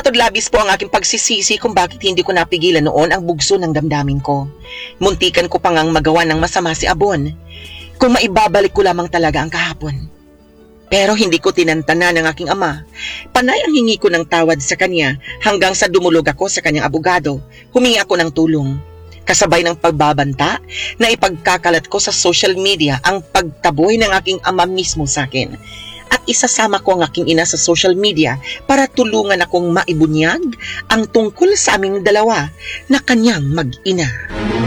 Matod labis po ang aking pagsisisi kung bakit hindi ko napigilan noon ang bugso ng damdamin ko. Muntikan ko pang ang magawa ng masama si Abon. Kung maibabalik ko lamang talaga ang kahapon. Pero hindi ko tinantana ng aking ama. Panay ang hingi ko ng tawad sa kanya hanggang sa dumulog ako sa kanyang abogado. Humingi ako ng tulong. Kasabay ng pagbabanta na ipagkakalat ko sa social media ang pagtaboy ng aking ama mismo sa akin. At isasama ko ang aking ina sa social media para tulungan akong maibunyag ang tungkol sa aming dalawa na kanyang mag-ina.